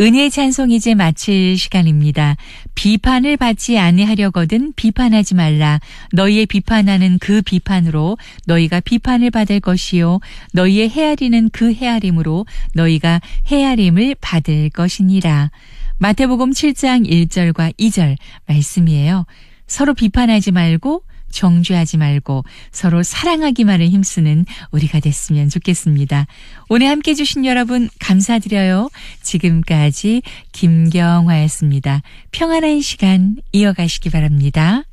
은혜의 찬송 이제 마칠 시간입니다. 비판을 받지 아니하려거든 비판하지 말라. 너희의 비판하는 그 비판으로 너희가 비판을 받을 것이요 너희의 헤아리는 그 헤아림으로 너희가 헤아림을 받을 것이니라. 마태복음 7장 1절과 2절 말씀이에요. 서로 비판하지 말고 정죄하지 말고 서로 사랑하기만을 힘쓰는 우리가 됐으면 좋겠습니다. 오늘 함께해 주신 여러분 감사드려요. 지금까지 김경화였습니다. 평안한 시간 이어가시기 바랍니다.